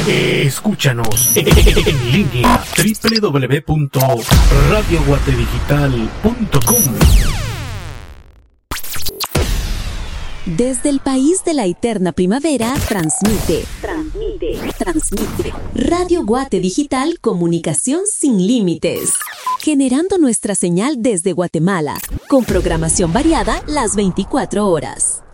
Escúchanos en línea www.radioguatedigital.com. Desde el país de la eterna primavera, transmite. Radio Guate Digital, comunicación sin límites. Generando nuestra señal desde Guatemala, con programación variada las 24 horas.